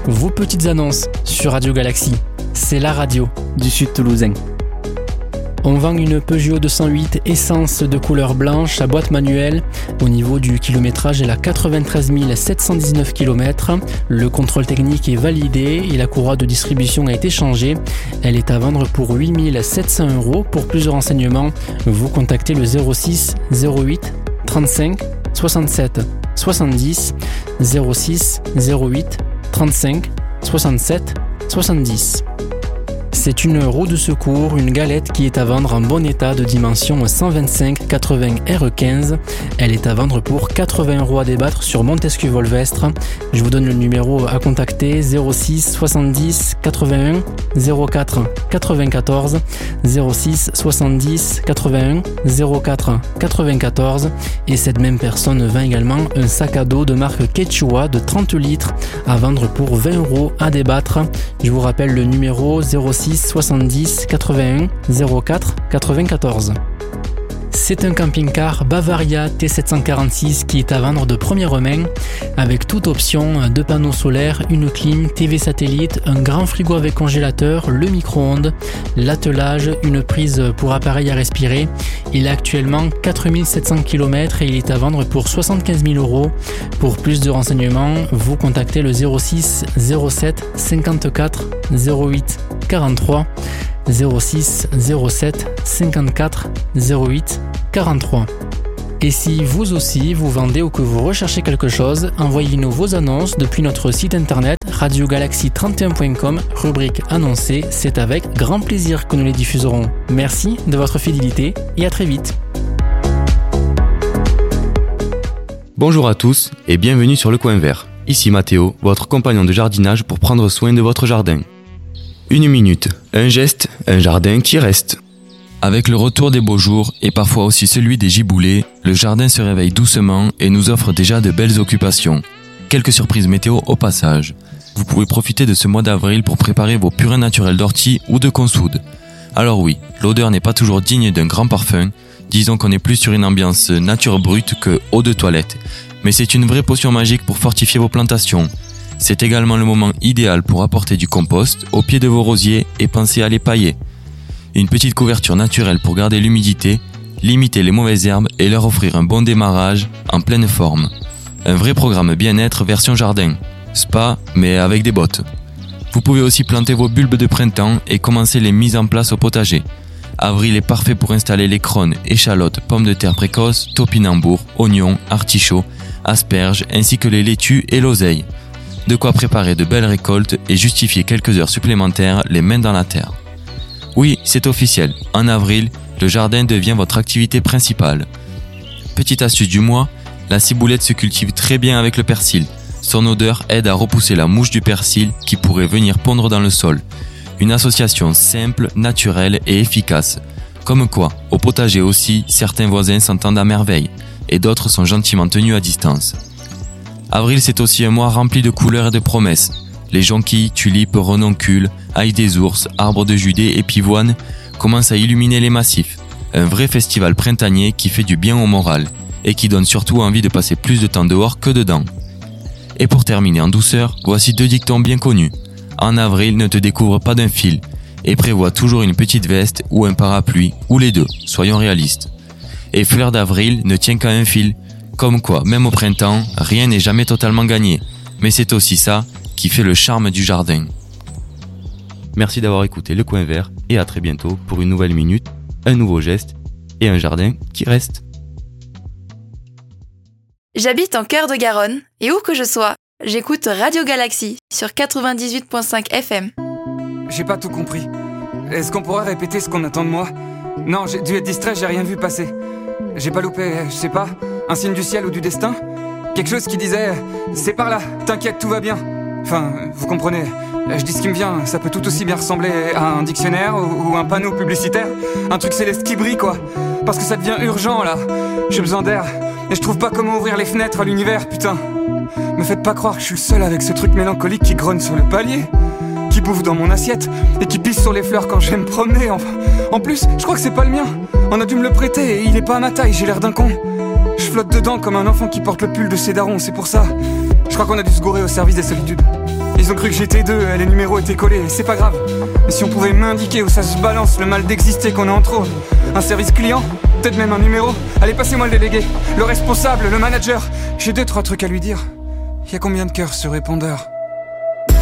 vos petites annonces sur Radio Galaxy. C'est la radio du Sud Toulousain. On vend une Peugeot 208 essence de couleur blanche à boîte manuelle. Au niveau du kilométrage, elle a 93 719 km. Le contrôle technique est validé et la courroie de distribution a été changée. Elle est à vendre pour 8 700 €. Pour plus de renseignements, vous contactez le 06 08 35 67 70 06 08 35 67 70. C'est une roue de secours, une galette qui est à vendre en bon état de dimension 125-80 R15. Elle est à vendre pour 80 € à débattre sur Montesquieu-Volvestre. Je vous donne le numéro à contacter 06 70 81 04 94 06 70 81 04 94. Et cette même personne vend également un sac à dos de marque Quechua de 30 litres à vendre pour 20 € à débattre. Je vous rappelle le numéro 06 70 81 04 94. C'est un camping-car Bavaria T746 qui est à vendre de première main avec toute option, 2 panneaux solaires, une clim, TV satellite, un grand frigo avec congélateur, le micro-ondes, l'attelage, une prise pour appareil à respirer. Il a actuellement 4700 km et il est à vendre pour 75 000 €. Pour plus de renseignements, vous contactez le 06 07 54 08 43 06 07 54 08 43. Et si vous aussi vous vendez ou que vous recherchez quelque chose, envoyez-nous vos annonces depuis notre site internet radiogalaxy31.com, rubrique annoncée. C'est avec grand plaisir que nous les diffuserons. Merci de votre fidélité et à très vite. Bonjour à tous et bienvenue sur Le Coin Vert. Ici Mathéo, votre compagnon de jardinage pour prendre soin de votre jardin. 1 minute, un geste, un jardin qui reste. Avec le retour des beaux jours et parfois aussi celui des giboulées, le jardin se réveille doucement et nous offre déjà de belles occupations. Quelques surprises météo au passage. Vous pouvez profiter de ce mois d'avril pour préparer vos purins naturels d'ortie ou de consoude. Alors oui, l'odeur n'est pas toujours digne d'un grand parfum, disons qu'on est plus sur une ambiance nature brute que eau de toilette. Mais c'est une vraie potion magique pour fortifier vos plantations. C'est également le moment idéal pour apporter du compost au pied de vos rosiers et penser à les pailler. Une petite couverture naturelle pour garder l'humidité, limiter les mauvaises herbes et leur offrir un bon démarrage en pleine forme. Un vrai programme bien-être version jardin. Spa, mais avec des bottes. Vous pouvez aussi planter vos bulbes de printemps et commencer les mises en place au potager. Avril est parfait pour installer les crônes, échalotes, pommes de terre précoces, topinambours, oignons, artichauts, asperges ainsi que les laitues et l'oseille. De quoi préparer de belles récoltes et justifier quelques heures supplémentaires les mains dans la terre. Oui, c'est officiel, en avril, le jardin devient votre activité principale. Petite astuce du mois, la ciboulette se cultive très bien avec le persil. Son odeur aide à repousser la mouche du persil qui pourrait venir pondre dans le sol. Une association simple, naturelle et efficace. Comme quoi, au potager aussi, certains voisins s'entendent à merveille et d'autres sont gentiment tenus à distance. Avril, c'est aussi un mois rempli de couleurs et de promesses. Les jonquilles, tulipes, renoncules, ail des ours, arbres de Judée et pivoines commencent à illuminer les massifs. Un vrai festival printanier qui fait du bien au moral et qui donne surtout envie de passer plus de temps dehors que dedans. Et pour terminer en douceur, voici 2 dictons bien connus. En avril, ne te découvre pas d'un fil et prévois toujours une petite veste ou un parapluie, ou les deux, soyons réalistes. Et fleur d'avril ne tient qu'à un fil. Comme quoi, même au printemps, rien n'est jamais totalement gagné. Mais c'est aussi ça qui fait le charme du jardin. Merci d'avoir écouté Le Coin Vert et à très bientôt pour une nouvelle minute, un nouveau geste et un jardin qui reste. J'habite en cœur de Garonne et où que je sois, j'écoute Radio Galaxy sur 98.5 FM. J'ai pas tout compris. Est-ce qu'on pourrait répéter ce qu'on attend de moi ? Non, j'ai dû être distrait, j'ai rien vu passer. J'ai pas loupé, je sais pas, un signe du ciel ou du destin ? Quelque chose qui disait « C'est par là, t'inquiète, tout va bien ». Enfin, vous comprenez, je dis ce qui me vient, ça peut tout aussi bien ressembler à un dictionnaire ou un panneau publicitaire. Un truc céleste qui brille, quoi. Parce que ça devient urgent, là. J'ai besoin d'air, et je trouve pas comment ouvrir les fenêtres à l'univers, putain. Me faites pas croire que je suis le seul avec ce truc mélancolique qui grogne sur le palier, qui bouffe dans mon assiette, et qui pisse sur les fleurs quand je vais me promener. En plus, je crois que c'est pas le mien. On a dû me le prêter, et il est pas à ma taille, j'ai l'air d'un con. Je flotte dedans comme un enfant qui porte le pull de ses darons, c'est pour ça. Je crois qu'on a dû se gourer au service des solitudes. Ils ont cru que j'étais deux, les numéros étaient collés, et c'est pas grave. Mais si on pouvait m'indiquer où ça se balance, le mal d'exister qu'on est en trop. Un service client, peut-être même un numéro. Allez, passez-moi le délégué, le responsable, le manager. J'ai 2-3 trucs à lui dire. Y a combien de cœurs sur répondeur ?